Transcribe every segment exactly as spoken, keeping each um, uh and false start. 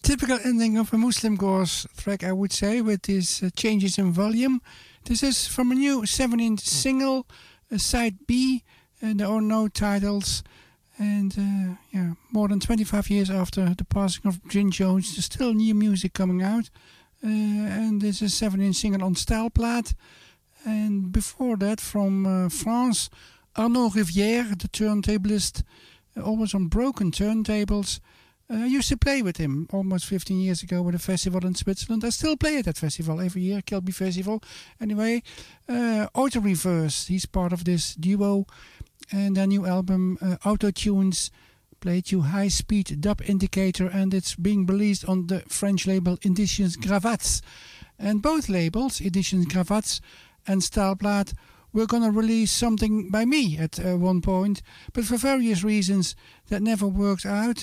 typical ending of a Muslim Gauze track, I would say, with these uh, changes in volume. This is from a new seven inch single, uh, side B, and there are no titles. And uh, yeah, more than twenty-five years after the passing of Gin Jones, there's still new music coming out. Uh, and this is a seven inch single on Staalplaat. And before that, from uh, France, Arnaud Rivière, the turntablist, uh, always on broken turntables. Uh, I used to play with him almost fifteen years ago with a festival in Switzerland. I still play at that festival every year, Kilby Festival. Anyway, uh, Auto Reverse, he's part of this duo. And their new album, uh, Auto Tunes, played you High Speed Dub Indicator, and it's being released on the French label Editions Gravats. And both labels, Editions Gravats and Staalplaat, were going to release something by me at uh, one point, but for various reasons that never worked out.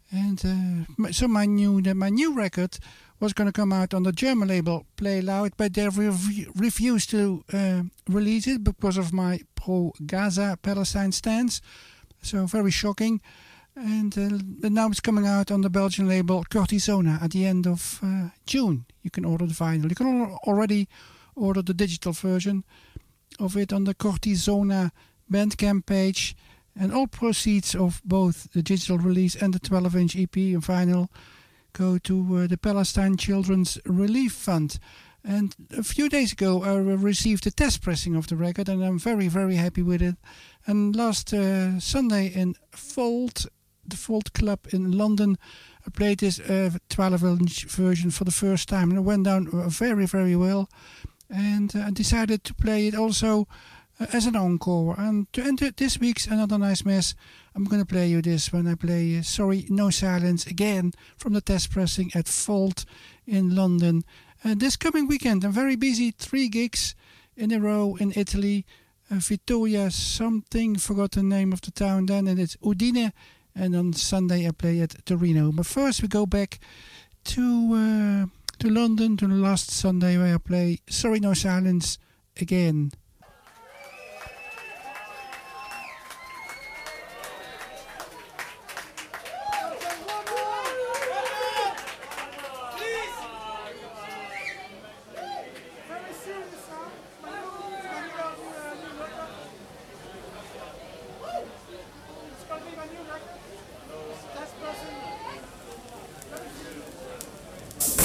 And uh, so I knew that my new record was going to come out on the German label Play Loud, but they re- refused to uh, release it because of my pro-Gaza Palestine stance. So very shocking. And uh, now it's coming out on the Belgian label Cortisona at the end of uh, June. You can order the vinyl. You can al- already order the digital version of it on the Cortisona Bandcamp page. And all proceeds of both the digital release and the twelve inch E P and vinyl go to uh, the Palestine Children's Relief Fund. And a few days ago I received a test pressing of the record, and I'm very, very happy with it. And last uh, Sunday in Fold, the Fold Club in London, I played this uh, twelve inch version for the first time, and it went down very, very well. And uh, I decided to play it also Uh, as an encore. And to enter this week's Another Nice Mess, I'm going to play you this when I play uh, Sorry No Silence again from the test pressing at Fold in London. And this coming weekend I'm very busy, three gigs in a row in Italy. uh, Vittoria something, forgot the name of the town then, and it's Udine. And on Sunday I play at Torino. But first we go back to uh, to London, to the last Sunday where I play Sorry No Silence again.